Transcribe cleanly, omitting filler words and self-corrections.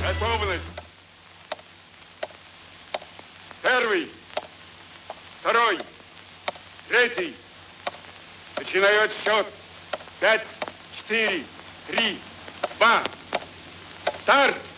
Готовность. Первый, второй, третий. Начинает счет. 5, 4, 3, 2. Старт!